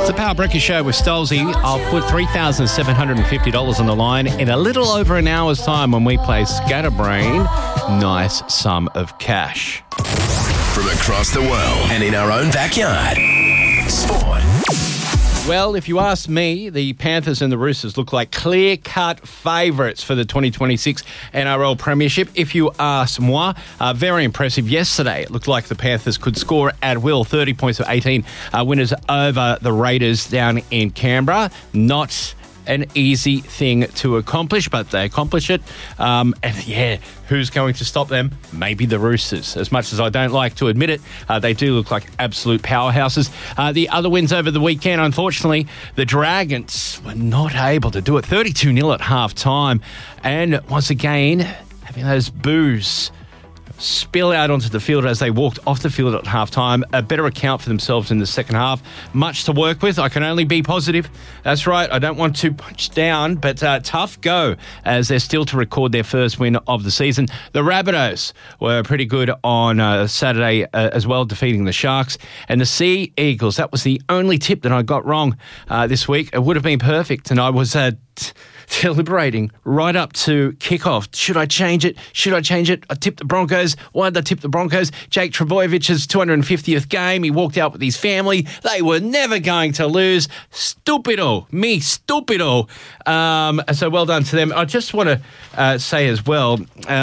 It's a Power Breakfast Show with Stolzy. I'll put $3,750 on the line in a little over an hour's time when we play Scatterbrain. Nice sum of cash. From across the world and in our own backyard. Sport. Well, if you ask me, the Panthers and the Roosters look like clear-cut favourites for the 2026 NRL Premiership. If you ask moi, very impressive yesterday. It looked like the Panthers could score at will, 30 points of 18 winners over the Raiders down in Canberra. Not an easy thing to accomplish, but they accomplish it. And yeah, who's going to stop them? Maybe the Roosters. As much as I don't like to admit it, they do look like absolute powerhouses. The other wins over the weekend, unfortunately, the Dragons were not able to do it. 32-0 at half-time. And once again, having those boos spill out onto the field as they walked off the field at halftime. A better account for themselves in the second half. Much to work with. I can only be positive. That's right. I don't want to punch down, but tough go as they're still to record their first win of the season. The Rabbitohs were pretty good on Saturday as well, defeating the Sharks. And the Sea Eagles, that was the only tip that I got wrong this week. It would have been perfect, and I was deliberating right up to kickoff. Should I change it? Should I change it? I tipped the Broncos. Why did I tip the Broncos? Jake Trbojevich's 250th game. He walked out with his family. They were never going to lose. Stupido. Me, stupido. So well done to them. I just want to say as well,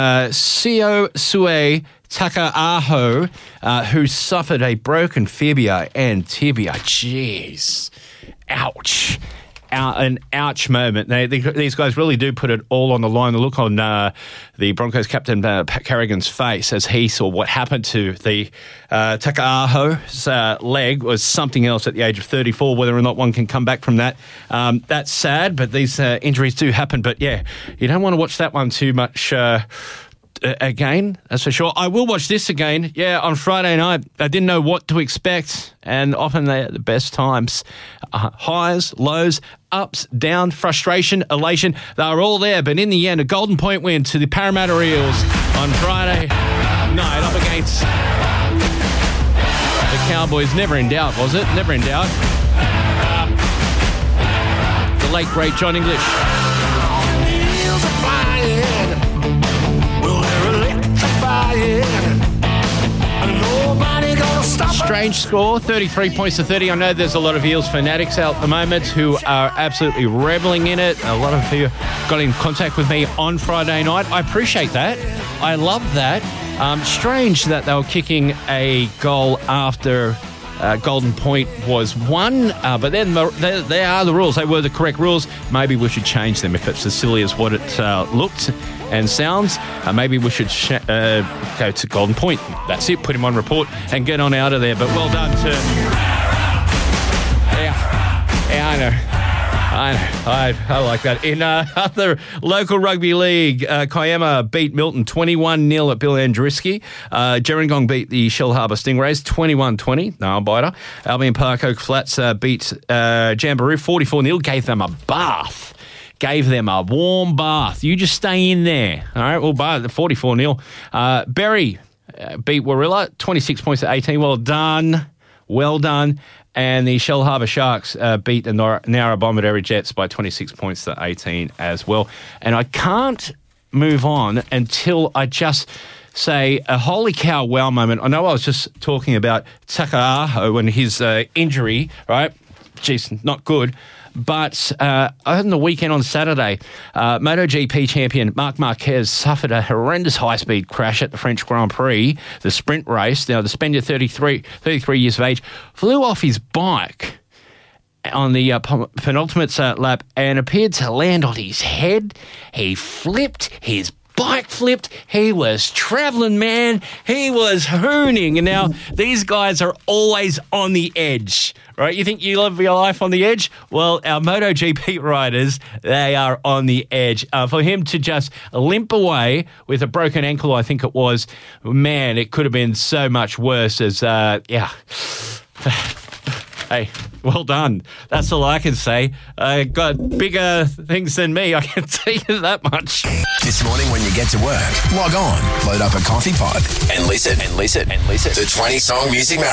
Sio Sue Takaaho, who suffered a broken fibula and tibia. Jeez. Ouch. An ouch moment. These guys really do put it all on the line. The look on the Broncos captain Pat Carrigan's face as he saw what happened to the Takaaho's leg was something else at the age of 34. Whether or not one can come back from that, that's sad, but these injuries do happen. But yeah, you don't want to watch that one too much again, that's for sure. I will watch this again. Yeah, on Friday night, I didn't know what to expect, and often they're the best times. Highs, lows, ups, down, frustration, elation, they're all there. But in the end, a golden point win to the Parramatta Eels on Friday night up against the Cowboys. Never in doubt, was it? Never in doubt. The late, great John English. Strange score, 33 points to 30. I know there's a lot of Eels fanatics out at the moment who are absolutely reveling in it. A lot of you got in contact with me on Friday night. I appreciate that. I love that. Strange that they were kicking a goal after Golden Point was won, but then they are the rules. They were the correct rules. Maybe we should change them if it's as silly as what it looked and sounds. Maybe we should go to Golden Point. That's it. Put him on report and get on out of there. But well done to... Yeah, I know. I like that. In other local rugby league, Kiama beat Milton 21-0 at Bill Andriski. Gerringong beat the Shell Harbour Stingrays 21-20. No biter. Albion Park Oak Flats beat Jamboree 44-0. Gave them a bath. Gave them a warm bath. You just stay in there. All right, well, 44-0. Berry beat Warilla 26 points to 18. Well done. Well done. And the Shell Harbour Sharks beat the Nowra Bomaderry Jets by 26 points to 18 as well. And I can't move on until I just say a holy cow wow moment. I know I was just talking about Takaaho and his injury, right? Jeez, not good. But on the weekend on Saturday, MotoGP champion Marc Marquez suffered a horrendous high-speed crash at the French Grand Prix, the sprint race. Now, the Spaniard, 33 years of age, flew off his bike on the penultimate lap and appeared to land on his head. He flipped, his bike flipped. He was travelling, man. He was hooning. And now these guys are always on the edge, right? You think you live your life on the edge? Well, our MotoGP riders, they are on the edge. For him to just limp away with a broken ankle, I think it was, man, it could have been so much worse as, Hey, well done. That's all I can say. Got bigger things than me, I can tell you that much. This morning when you get to work, log on, load up a coffee pod, and listen. The 20 Song Music Marathon.